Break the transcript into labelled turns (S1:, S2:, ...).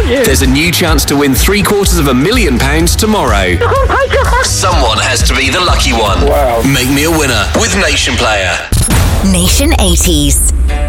S1: aren't you?
S2: There's a new chance to win £750,000 tomorrow. Someone has to be the lucky one.
S1: Wow.
S2: Make me a winner with Nation Player.
S3: Nation 80s.